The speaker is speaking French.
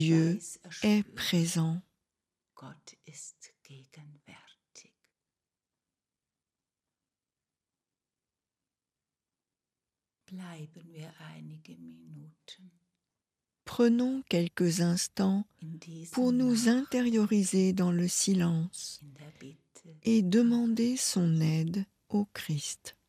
Dieu weiß, est erspüren, présent. Gott ist gegenwärtig. Bleiben wir einige Minuten Prenons quelques instants in pour dieser nous Nacht, intérioriser dans le silence in der Bitte et an demander son aide au Christ.